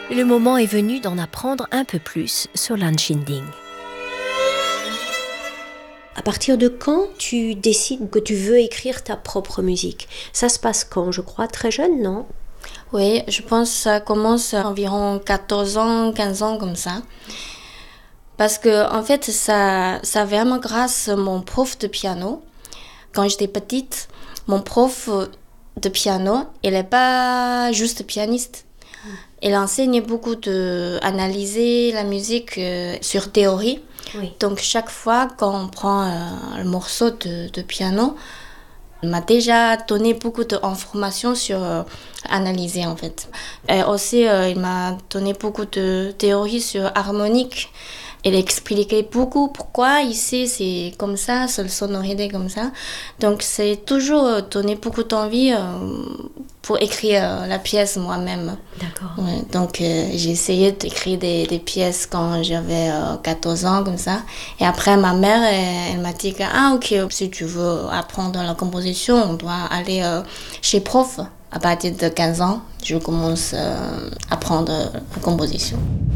Le moment est venu d'en apprendre un peu plus sur Lan Xinding. À partir de quand tu décides que tu veux écrire ta propre musique? Ça se passe quand? Je crois très jeune, non? Oui, je pense que ça commence à environ 14 ans, 15 ans comme ça. Parce que en fait, ça vraiment grâce à mon prof de piano. Quand j'étais petite, mon prof de piano, il n'est pas juste pianiste. Il enseigne beaucoup d'analyser la musique sur théorie. Oui. Donc chaque fois qu'on prend un morceau de piano, il m'a déjà donné beaucoup d'informations sur analyser en fait. Et aussi, il m'a donné beaucoup de théories sur harmonique. Il expliquait beaucoup pourquoi ici c'est comme ça, seule sonorité comme ça. Donc c'est toujours donné beaucoup d'envie pour écrire la pièce moi-même. D'accord. Ouais, donc j'ai essayé d'écrire des pièces quand j'avais 14 ans comme ça. Et après ma mère, elle m'a dit que ok, si tu veux apprendre la composition, on doit aller chez prof. À partir de 15 ans, je commence à apprendre la composition.